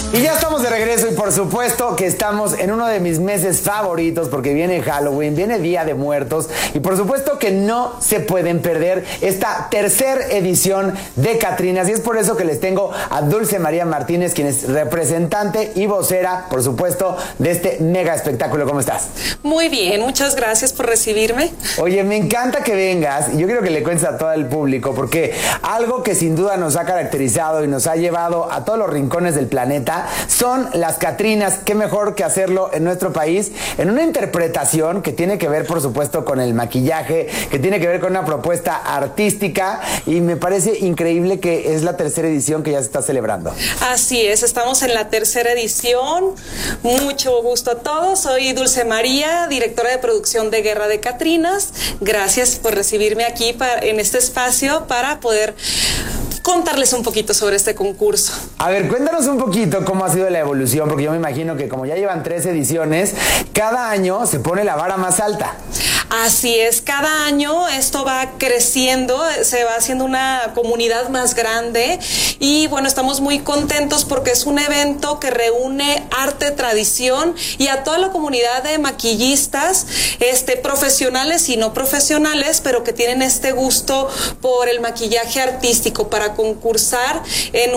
Y ya estamos de regreso y por supuesto que estamos en uno de mis meses favoritos porque viene Halloween, viene Día de Muertos y por supuesto que no se pueden perder esta tercera edición de Catrinas y es por eso que les tengo a Dulce María Martínez, quien es representante y vocera, por supuesto, de este mega espectáculo. ¿Cómo estás? Muy bien, muchas gracias por recibirme. Oye, me encanta que vengas y yo quiero que le cuentes a todo el público porque algo que sin duda nos ha caracterizado y nos ha llevado a todos los rincones del planeta son las Catrinas. Qué mejor que hacerlo en nuestro país, en una interpretación que tiene que ver, por supuesto, con el maquillaje, que tiene que ver con una propuesta artística y me parece increíble que es la tercera edición que ya se está celebrando. Así es, estamos en la tercera edición. Mucho gusto a todos. Soy Dulce María, directora de producción de Guerra de Catrinas. Gracias por recibirme aquí en este espacio para poder contarles un poquito sobre este concurso. A ver, cuéntanos un poquito cómo ha sido la evolución, porque yo me imagino que como ya llevan 3 ediciones, cada año se pone la vara más alta. Así es, cada año esto va creciendo, se va haciendo una comunidad más grande y bueno, estamos muy contentos porque es un evento que reúne arte, tradición y a toda la comunidad de maquillistas, profesionales y no profesionales, pero que tienen este gusto por el maquillaje artístico para concursar en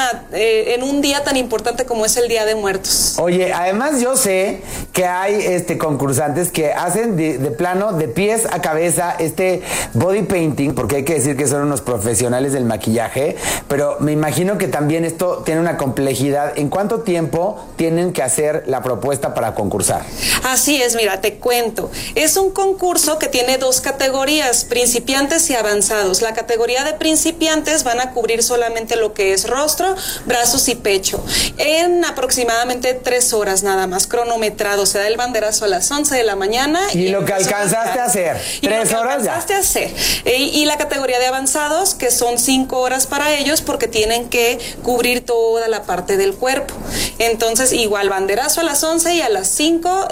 un día tan importante como es el Día de Muertos. Oye, además yo sé que hay concursantes que hacen de plano, de pies a cabeza, body painting, porque hay que decir que son unos profesionales del maquillaje, pero me imagino que también esto tiene una complejidad. ¿En cuánto tiempo tienen que hacer la propuesta para concursar? Así es, mira, te cuento. Es un concurso que tiene 2 categorías, principiantes y avanzados. La categoría de principiantes van a cubrir solamente lo que es rostro, brazos y pecho, en aproximadamente 3 horas nada más, cronometrado. Se da el banderazo a las 11 de la mañana. Y lo que alcanzaste a hacer, 3 horas ya. A hacer. Y la categoría de avanzados, que son 5 horas para ellos, porque tienen que cubrir toda la parte del cuerpo. Entonces, igual, banderazo a las 11 y a las 5,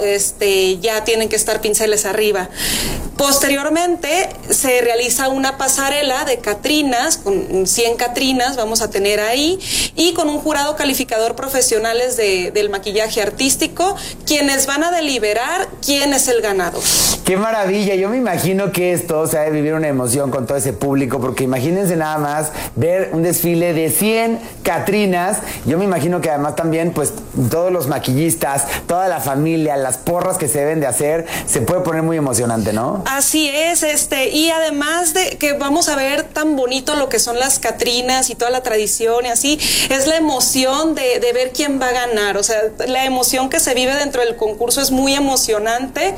ya tienen que estar pinceles arriba. Posteriormente, se realiza una pasarela de Catrinas, con 100 Catrinas vamos a tener ahí, y con un jurado calificador profesionales del maquillaje artístico, quienes van a deliberar quién es el ganador. ¡Qué maravilla! Yo me imagino que esto, o sea, de vivir una emoción con todo ese público, porque imagínense nada más ver un desfile de 100 Catrinas. Yo me imagino que además también, pues, todos los maquillistas, toda la familia, las porras que se deben de hacer, se puede poner muy emocionante, ¿no? Así es, y además de que vamos a ver tan bonito lo que son las Catrinas y toda la tradición y así, es la emoción de ver quién va a ganar. O sea, la emoción que se vive dentro del concurso es muy emocionante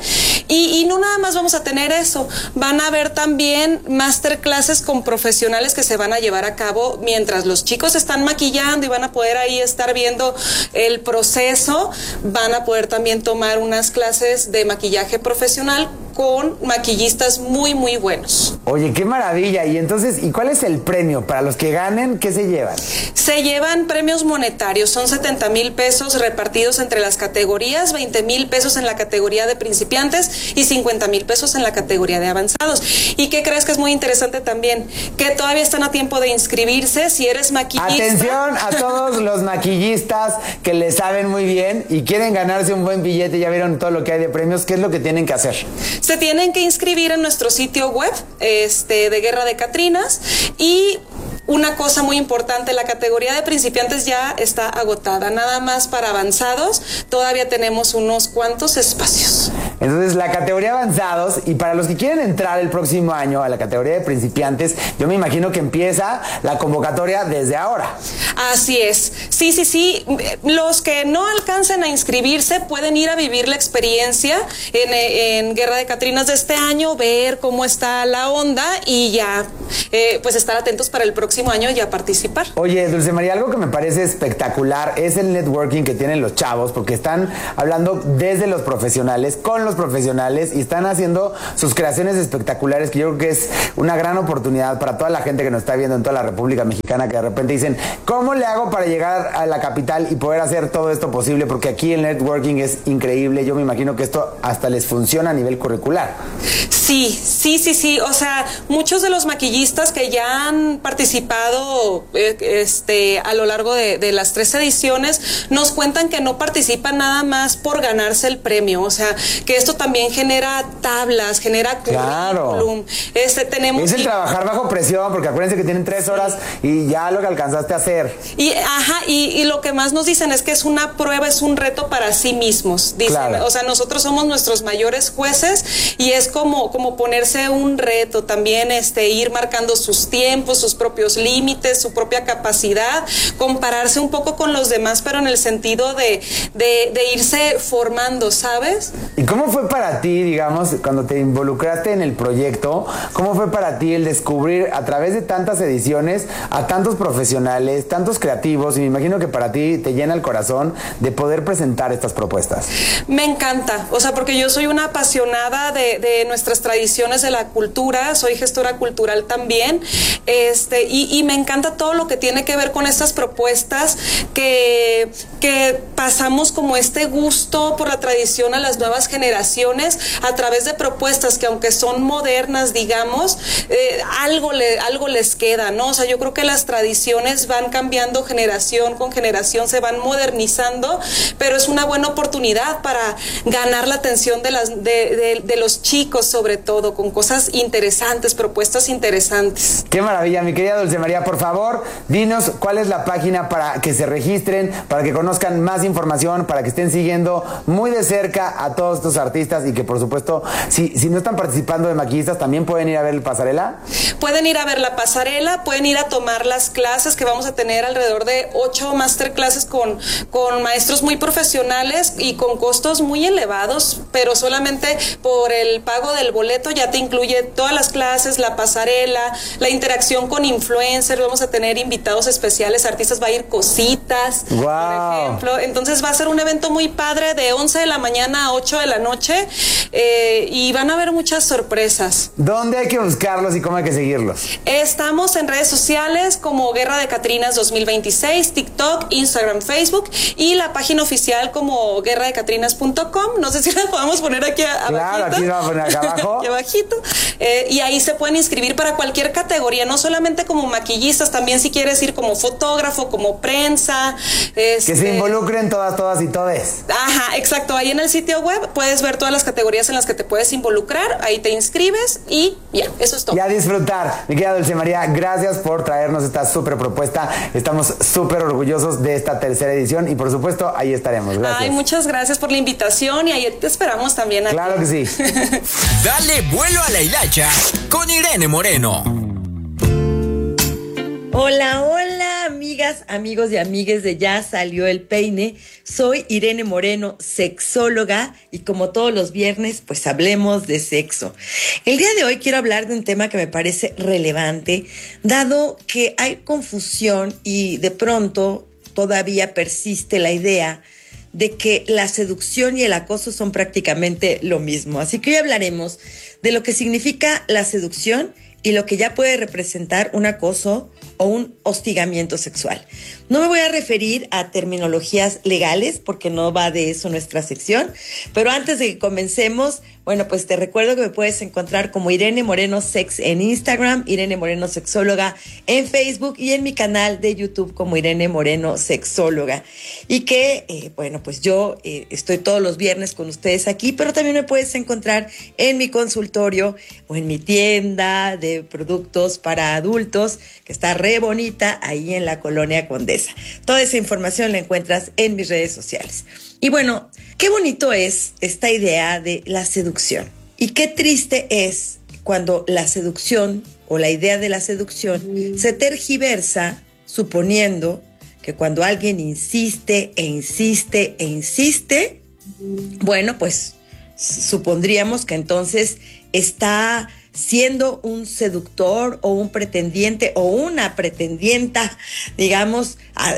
y no nada más vamos a tener eso, van a haber también masterclasses con profesionales que se van a llevar a cabo mientras los chicos están maquillando y van a poder ahí estar viendo el proceso. Van a poder también tomar unas clases de maquillaje profesional con maquillistas muy, muy buenos. Oye, qué maravilla. Y entonces, ¿y cuál es el premio? Para los que ganen, ¿qué se llevan? Se llevan premios monetarios, son 70,000 pesos repartidos entre las categorías, 20,000 pesos en la categoría de principiantes y 50,000 pesos en la categoría de avanzados. ¿Y qué crees que es muy interesante también? Que todavía están a tiempo de inscribirse si eres maquillista. Atención a todos los maquillistas que le saben muy bien y quieren ganarse un buen billete, ya vieron todo lo que hay de premios, ¿qué es lo que tienen que hacer? Se tienen que inscribir en nuestro sitio web de Guerra de Catrinas y una cosa muy importante, la categoría de principiantes ya está agotada, nada más para avanzados, todavía tenemos unos cuantos espacios. Entonces, la categoría avanzados, y para los que quieren entrar el próximo año a la categoría de principiantes, yo me imagino que empieza la convocatoria desde ahora. Así es, sí, los que no alcancen a inscribirse pueden ir a vivir la experiencia en Guerra de Catrinas de este año, ver cómo está la onda y ya, pues estar atentos para el próximo año y a participar. Oye, Dulce María, algo que me parece espectacular es el networking que tienen los chavos, porque están hablando desde los profesionales, con los profesionales, y están haciendo sus creaciones espectaculares, que yo creo que es una gran oportunidad para toda la gente que nos está viendo en toda la República Mexicana, que de repente dicen, ¿cómo le hago para llegar a la capital y poder hacer todo esto posible? Porque aquí el networking es increíble. Yo me imagino que esto hasta les funciona a nivel curricular. Sí. O sea, muchos de los maquillistas que ya han participado a lo largo de las 3 ediciones nos cuentan que no participan nada más por ganarse el premio. O sea, que esto también genera tablas, genera currículum. Tenemos es el trabajar bajo presión, porque acuérdense que tienen 3 horas y ya lo que alcanzaste a hacer. Y lo que más nos dicen es que es una prueba, es un reto para sí mismos. Dicen, claro. O sea, nosotros somos nuestros mayores jueces y es como ponerse un reto también, ir marcando sus tiempos, sus propios límites, su propia capacidad, compararse un poco con los demás, pero en el sentido de irse formando, ¿sabes? ¿Y cómo fue para ti, digamos, cuando te involucraste en el proyecto, cómo fue para ti el descubrir a través de tantas ediciones a tantos profesionales, tantos creativos, y me imagino que para ti te llena el corazón de poder presentar estas propuestas? Me encanta, o sea, porque yo soy una apasionada de nuestras tradiciones de la cultura, soy gestora cultural también, y me encanta todo lo que tiene que ver con estas propuestas que pasamos como este gusto por la tradición a las nuevas generaciones a través de propuestas que, aunque son modernas, digamos, algo les queda, ¿no? O sea, yo creo que las tradiciones van cambiando generación con generación, se van modernizando, pero es una buena oportunidad para ganar la atención de los chicos, sobre todo, con cosas interesantes, propuestas interesantes. ¡Qué maravilla, mi querida Dulce María! Por favor, dinos cuál es la página para que se registren, para que conozcan más información, para que estén siguiendo muy de cerca a todos estos artistas y que, por supuesto, si no están participando de maquillistas, también pueden ir a ver la pasarela. Pueden ir a ver la pasarela, pueden ir a tomar las clases, que vamos a tener alrededor de 8 masterclasses con maestros muy profesionales y con costos muy elevados, pero solamente por el pago del boleto ya te incluye todas las clases, la pasarela, la interacción con influencers, vamos a tener invitados especiales, artistas, va a ir Cositas, wow, por ejemplo. Entonces va a ser un evento muy padre de 11 de la mañana a 8 de la noche, y van a haber muchas sorpresas. ¿Dónde hay que buscarlos y cómo hay que seguirlos? Estamos en redes sociales como Guerra de Catrinas 2026, TikTok, Instagram, Facebook, y la página oficial como guerradecatrinas.com. No sé si la podemos poner aquí abajito. Claro, aquí la vamos a poner acá abajo. Aquí abajito. Y ahí se pueden inscribir para cualquier categoría, no solamente como maquillistas, también si quieres ir como fotógrafo, como prensa. Que se involucren todas y todes. Ajá, exacto. Ahí en el sitio web puedes ver todas las categorías en las que te puedes involucrar. Ahí te inscribes y ya, eso es todo. Y a disfrutar. Mi querida Dulce María, gracias por traernos esta súper propuesta. Estamos súper orgullosos de esta 3ª edición y, por supuesto, ahí estaremos. Gracias. Ay, muchas gracias por la invitación y ahí te esperamos también. Claro que sí. Dale vuelo a la hilacha con Irene Moreno. Hola, amigas, amigos y amigues de Ya Salió el Peine. Soy Irene Moreno, sexóloga, y como todos los viernes, pues hablemos de sexo. El día de hoy quiero hablar de un tema que me parece relevante, dado que hay confusión y de pronto todavía persiste la idea de que la seducción y el acoso son prácticamente lo mismo. Así que hoy hablaremos de lo que significa la seducción y lo que ya puede representar un acoso o un hostigamiento sexual. No me voy a referir a terminologías legales porque no va de eso nuestra sección, pero antes de que comencemos, bueno, pues te recuerdo que me puedes encontrar como Irene Moreno Sex en Instagram, Irene Moreno Sexóloga en Facebook y en mi canal de YouTube como Irene Moreno Sexóloga. Y que, bueno, pues yo estoy todos los viernes con ustedes aquí, pero también me puedes encontrar en mi consultorio o en mi tienda de productos para adultos, que está re bonita ahí en la Colonia Condesa. Toda esa información la encuentras en mis redes sociales. Y bueno, qué bonito es esta idea de la seducción. Y qué triste es cuando la seducción o la idea de la seducción se tergiversa suponiendo que cuando alguien insiste e insiste e insiste, bueno, pues supondríamos que entonces está siendo un seductor o un pretendiente o una pretendienta, digamos,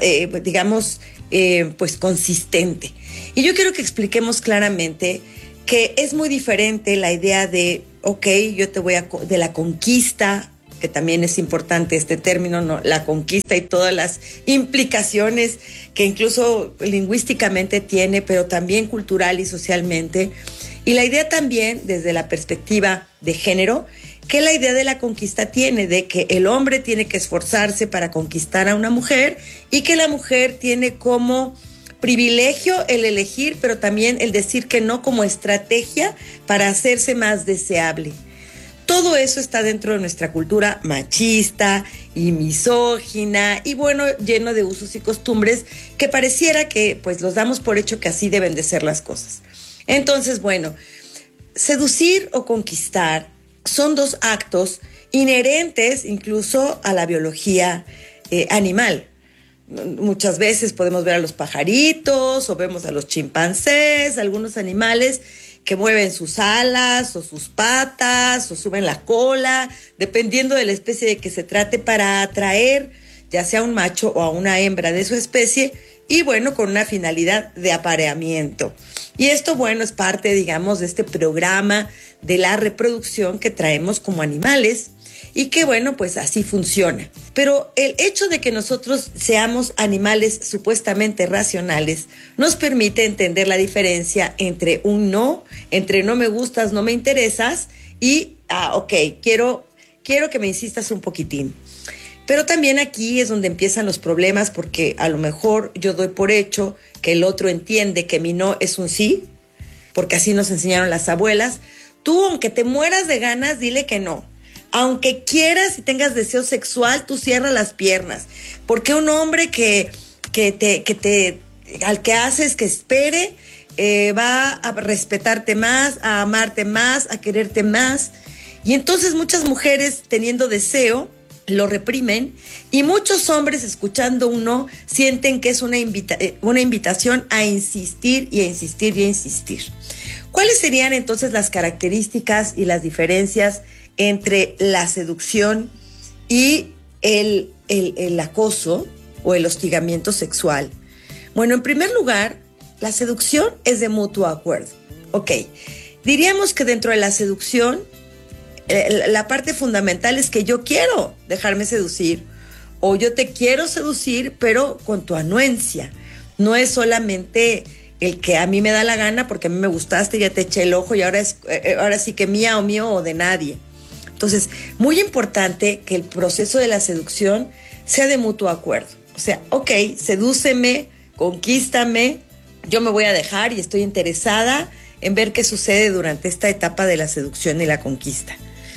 pues consistente. Y yo quiero que expliquemos claramente que es muy diferente la idea de, ok, yo te voy de la conquista, que también es importante este término, ¿no? La conquista y todas las implicaciones que incluso lingüísticamente tiene, pero también cultural y socialmente. Y la idea también, desde la perspectiva de género, que la idea de la conquista tiene, de que el hombre tiene que esforzarse para conquistar a una mujer y que la mujer tiene como privilegio el elegir, pero también el decir que no como estrategia para hacerse más deseable. Todo eso está dentro de nuestra cultura machista y misógina y bueno, lleno de usos y costumbres que pareciera que pues los damos por hecho que así deben de ser las cosas. Entonces, bueno, seducir o conquistar son dos actos inherentes incluso a la biología animal. Muchas veces podemos ver a los pajaritos o vemos a los chimpancés, algunos animales que mueven sus alas o sus patas o suben la cola, dependiendo de la especie de que se trate, para atraer ya sea a un macho o a una hembra de su especie y bueno, con una finalidad de apareamiento. Y esto, bueno, es parte, digamos, de este programa de la reproducción que traemos como animales y que, bueno, pues así funciona. Pero el hecho de que nosotros seamos animales supuestamente racionales nos permite entender la diferencia entre un no, entre no me gustas, no me interesas y, ok, quiero que me insistas un poquitín. Pero también aquí es donde empiezan los problemas porque a lo mejor yo doy por hecho que el otro entiende que mi no es un sí, porque así nos enseñaron las abuelas. Tú, aunque te mueras de ganas, dile que no. Aunque quieras y tengas deseo sexual, tú cierra las piernas. Porque un hombre al que haces que espere, va a respetarte más, a amarte más, a quererte más. Y entonces muchas mujeres teniendo deseo lo reprimen y muchos hombres escuchando un no sienten que es una invitación a insistir y a insistir y a insistir. ¿Cuáles serían entonces las características y las diferencias entre la seducción y el acoso o el hostigamiento sexual? Bueno, en primer lugar, la seducción es de mutuo acuerdo. Ok, diríamos que dentro de la seducción, la parte fundamental es que yo quiero dejarme seducir o yo te quiero seducir, pero con tu anuencia. No es solamente el que a mí me da la gana porque a mí me gustaste, ya te eché el ojo y ahora sí que mía o mío o de nadie. Entonces, muy importante que el proceso de la seducción sea de mutuo acuerdo. O sea, ok, sedúceme, conquístame, yo me voy a dejar y estoy interesada en ver qué sucede durante esta etapa de la seducción y la conquista.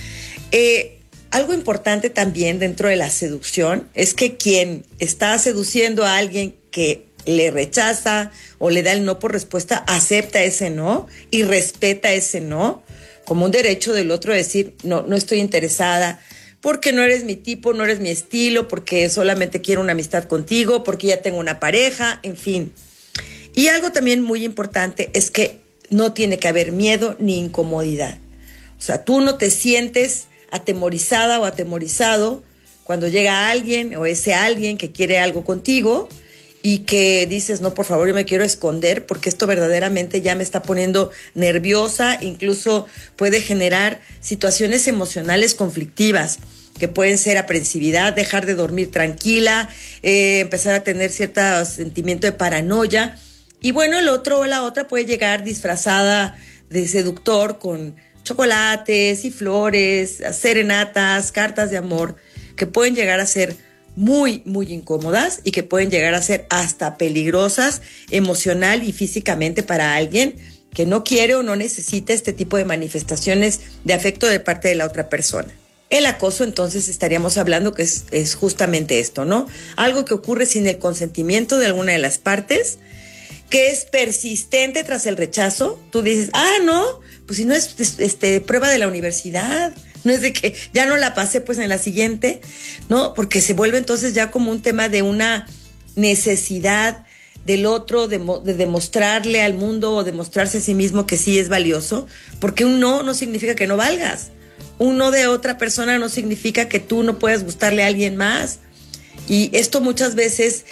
Algo importante también dentro de la seducción es que quien está seduciendo a alguien que le rechaza o le da el no por respuesta, acepta ese no y respeta ese no como un derecho del otro a decir, no estoy interesada, porque no eres mi tipo, no eres mi estilo, porque solamente quiero una amistad contigo, porque ya tengo una pareja, en fin. Y algo también muy importante es que no tiene que haber miedo ni incomodidad. O sea, tú no te sientes atemorizada o atemorizado cuando llega alguien o ese alguien que quiere algo contigo y que dices, no, por favor, yo me quiero esconder porque esto verdaderamente ya me está poniendo nerviosa, incluso puede generar situaciones emocionales conflictivas que pueden ser aprensividad, dejar de dormir tranquila, empezar a tener cierto sentimiento de paranoia. Y bueno, el otro o la otra puede llegar disfrazada de seductor con chocolates y flores, serenatas, cartas de amor, que pueden llegar a ser muy, muy incómodas y que pueden llegar a ser hasta peligrosas emocional y físicamente para alguien que no quiere o no necesita este tipo de manifestaciones de afecto de parte de la otra persona. El acoso, entonces, estaríamos hablando que es justamente esto, ¿no? Algo que ocurre sin el consentimiento de alguna de las partes, que es persistente tras el rechazo. Tú dices, no, pues si no es prueba de la universidad, no es de que ya no la pasé pues en la siguiente, ¿no? Porque se vuelve entonces ya como un tema de una necesidad del otro de demostrarle al mundo o demostrarse a sí mismo que sí es valioso, porque un no significa que no valgas. Un no de otra persona no significa que tú no puedas gustarle a alguien más. Y esto muchas veces,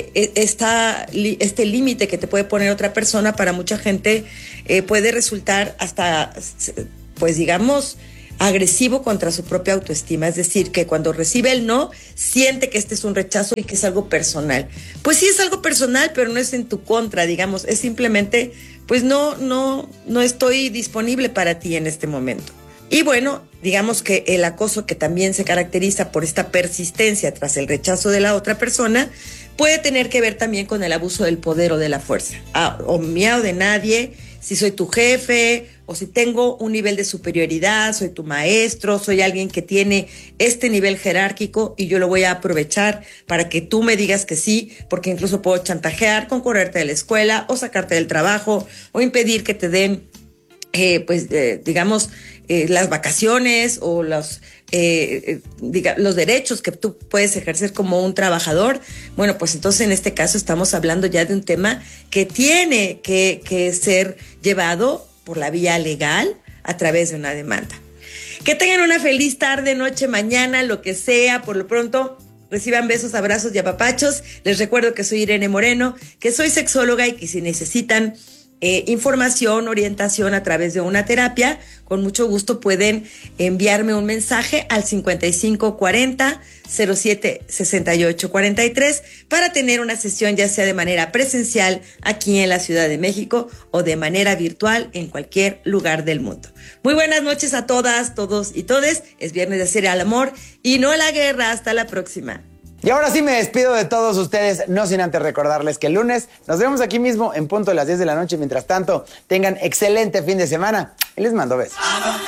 este límite que te puede poner otra persona para mucha gente puede resultar hasta, pues digamos, agresivo contra su propia autoestima, es decir, que cuando recibe el no, siente que este es un rechazo y que es algo personal. Pues sí es algo personal, pero no es en tu contra, digamos, es simplemente, pues no estoy disponible para ti en este momento. Y bueno, digamos que el acoso, que también se caracteriza por esta persistencia tras el rechazo de la otra persona, puede tener que ver también con el abuso del poder o de la fuerza. O miedo de nadie, si soy tu jefe, o si tengo un nivel de superioridad, soy tu maestro, soy alguien que tiene este nivel jerárquico y yo lo voy a aprovechar para que tú me digas que sí, porque incluso puedo chantajear con correrte de la escuela o sacarte del trabajo o impedir que te den, las vacaciones o los derechos que tú puedes ejercer como un trabajador. Bueno, pues entonces en este caso estamos hablando ya de un tema que tiene que ser llevado por la vía legal a través de una demanda. Que tengan una feliz tarde, noche, mañana, lo que sea. Por lo pronto, reciban besos, abrazos y apapachos. Les recuerdo que soy Irene Moreno, que soy sexóloga y que si necesitan información, orientación a través de una terapia, con mucho gusto pueden enviarme un mensaje al 5540-076843 para tener una sesión ya sea de manera presencial aquí en la Ciudad de México o de manera virtual en cualquier lugar del mundo. Muy buenas noches a todas, todos y todes. Es viernes de hacer el amor y no la guerra. Hasta la próxima. Y ahora sí me despido de todos ustedes, no sin antes recordarles que el lunes nos vemos aquí mismo en punto de las 10 de la noche. Mientras tanto, tengan excelente fin de semana y les mando besos.